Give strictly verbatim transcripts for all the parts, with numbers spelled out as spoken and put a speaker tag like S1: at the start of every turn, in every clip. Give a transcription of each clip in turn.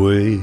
S1: way.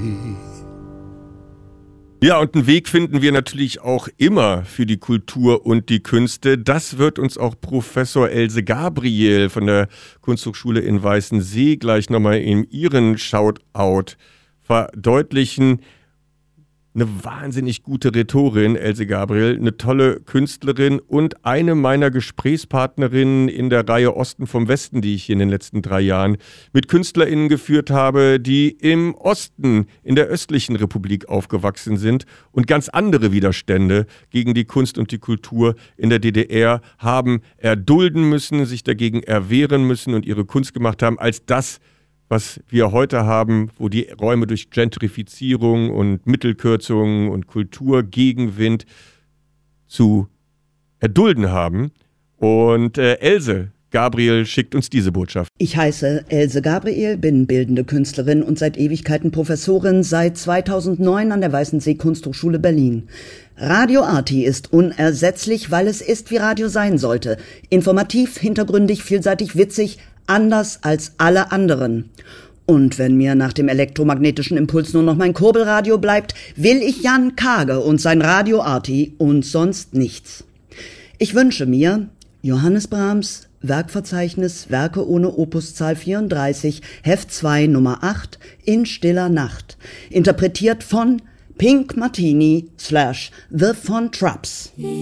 S1: Ja, und einen Weg finden wir natürlich auch immer für die Kultur und die Künste. Das wird uns auch Professor Else Gabriel von der Kunsthochschule in Weißensee gleich nochmal in ihren Shoutout verdeutlichen. Eine wahnsinnig gute Rhetorin, Else Gabriel, eine tolle Künstlerin und eine meiner Gesprächspartnerinnen in der Reihe Osten vom Westen, die ich hier in den letzten drei Jahren mit KünstlerInnen geführt habe, die im Osten, in der östlichen Republik aufgewachsen sind und ganz andere Widerstände gegen die Kunst und die Kultur in der D D R haben erdulden müssen, sich dagegen erwehren müssen und ihre Kunst gemacht haben, als das, was wir heute haben, wo die Räume durch Gentrifizierung und Mittelkürzungen und Kulturgegenwind zu erdulden haben. Und äh, Else Gabriel schickt uns diese Botschaft.
S2: Ich heiße Else Gabriel, bin bildende Künstlerin und seit Ewigkeiten Professorin, seit zweitausendneun an der Weißensee Kunsthochschule Berlin. Radio Arti ist unersetzlich, weil es ist, wie Radio sein sollte. Informativ, hintergründig, vielseitig, witzig, anders als alle anderen. Und wenn mir nach dem elektromagnetischen Impuls nur noch mein Kurbelradio bleibt, will ich Jan Kage und sein Radio Arti und sonst nichts. Ich wünsche mir Johannes Brahms, Werkverzeichnis, Werke ohne Opuszahl vierunddreißig, Heft zwei, Nummer acht, in stiller Nacht. Interpretiert von Pink Martini slash The Von Trapps.